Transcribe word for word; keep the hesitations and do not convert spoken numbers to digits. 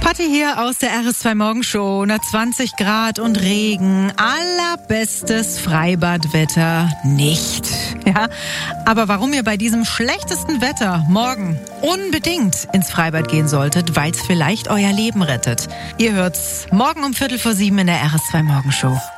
Patti hier aus der R S zwei Morgenshow. Na, zwanzig Grad und Regen. Allerbestes Freibadwetter nicht. Ja, aber warum ihr bei diesem schlechtesten Wetter morgen unbedingt ins Freibad gehen solltet, weil es vielleicht euer Leben rettet. Ihr hört's morgen um Viertel vor sieben in der R S zwei Morgenshow.